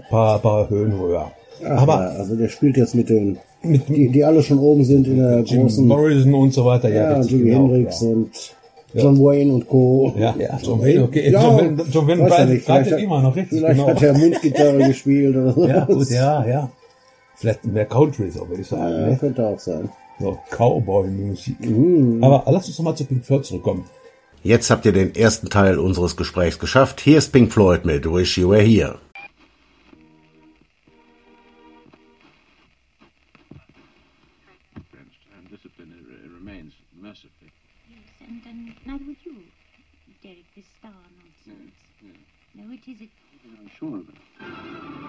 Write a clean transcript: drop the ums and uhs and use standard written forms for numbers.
paar Höhen höher. Ach, Aber ja, also der spielt jetzt mit den, die alle schon oben sind in der Jim großen... Morrison und so weiter. Ja, und richtig, Jimi genau, Hendrix und John Wayne und Co. Ja, John Wayne, okay. Ja, John Wayne weiß ja nicht, bleibt vielleicht immer noch richtig, vielleicht genau. hat er Mundgitarre gespielt oder so. Ja, gut, ja. Vielleicht mehr Country, so würde ich sagen. Ja, Ne? könnte auch sein. So, Cowboy-Musik. Aber lass uns noch mal zu Pink Floyd zurückkommen. Jetzt habt ihr den ersten Teil unseres Gesprächs geschafft. Hier ist Pink Floyd mit Wish You Were Here. And discipline remains mercifully. Yes, and neither would you, Derek, this star nonsense. No, it is... I'm sure of it.